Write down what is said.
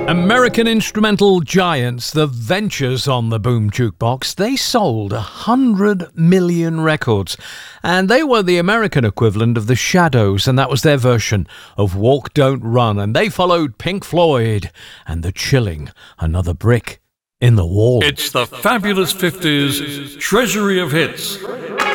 American instrumental giants, the Ventures on the Boom Jukebox, they sold 100 million records. And they were the American equivalent of the Shadows, and that was their version of Walk Don't Run. And they followed Pink Floyd and the chilling Another Brick in the Wall. It's the Fabulous 50s Treasury of Hits.